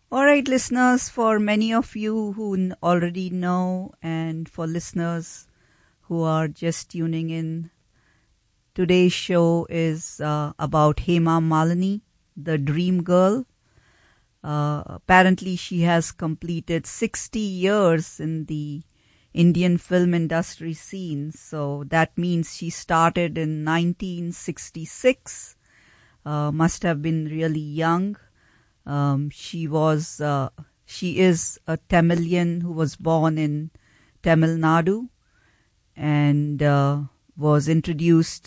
All right, listeners, for many of you who already know and for listeners who are just tuning in, today's show is about Hema Malini, the dream girl. Apparently, she has completed 60 years in the Indian film industry scene. So that means she started in 1966, must have been really young. She is a Tamilian who was born in Tamil Nadu and was introduced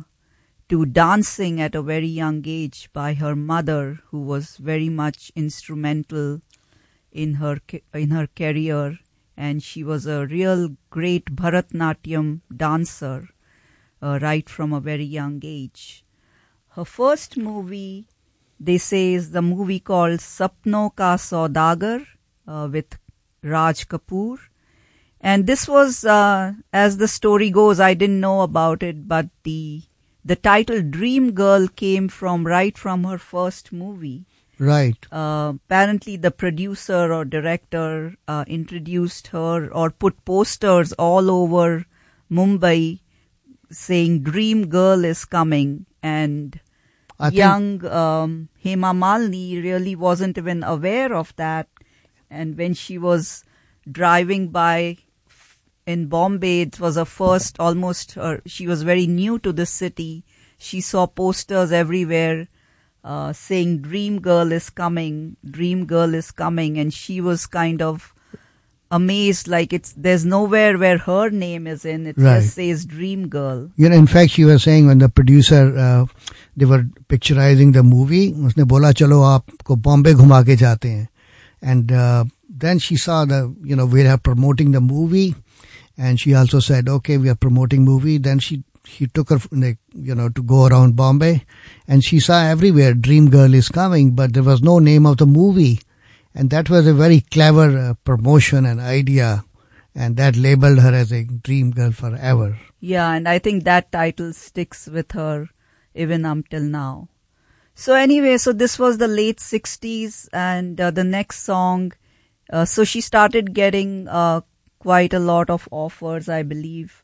to dancing at a very young age by her mother, who was very much instrumental in her career, and she was a real great Bharatnatyam dancer right from a very young age. Her first movie, they say, is the movie called Sapno Ka Saudagar with Raj Kapoor. And this was, as the story goes, I didn't know about it, but the title Dream Girl came right from her first movie. Right. Apparently the producer or director introduced her or put posters all over Mumbai saying Dream Girl is coming, and young Hema Malini really wasn't even aware of that. And when she was driving by in Bombay, it was her first, she was very new to the city. She saw posters everywhere saying Dream Girl is coming, Dream Girl is coming, and she was kind of amazed, like there's nowhere where her name is in, it right. just says Dream Girl. In fact, she was saying when the producer, they were picturizing the movie, उसने बोला चलो आपको बॉम्बे घुमा के जाते हैं. And then she saw we are promoting the movie, and she also said, okay, we are promoting movie. Then he took her, to go around Bombay, and she saw everywhere Dream Girl is coming, but there was no name of the movie. And that was a very clever promotion and idea, and that labeled her as a dream girl forever. Yeah, and I think that title sticks with her even until now. So anyway, so this was the late 60s, and the next song, so she started getting quite a lot of offers, I believe.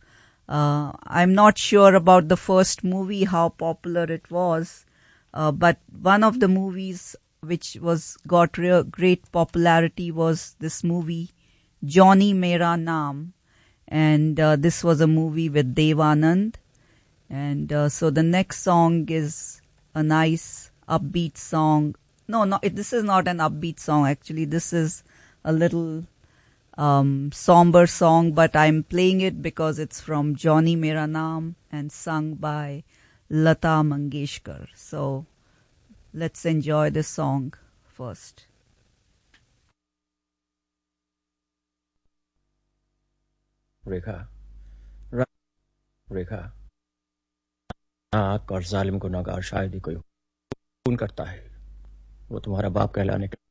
I'm not sure about the first movie, how popular it was, but one of the movies which got great popularity was this movie, Johnny Mera Naam. And this was a movie with Devanand. And so the next song is a nice upbeat song. This is not an upbeat song actually. This is a little somber song, but I'm playing it because it's from Johnny Mera Naam and sung by Lata Mangeshkar. So let's enjoy this song first. रेखा नाक और जालिम गुनाहगार शायद ही कोई खून करता है, वो तुम्हारा बाप कहलाने के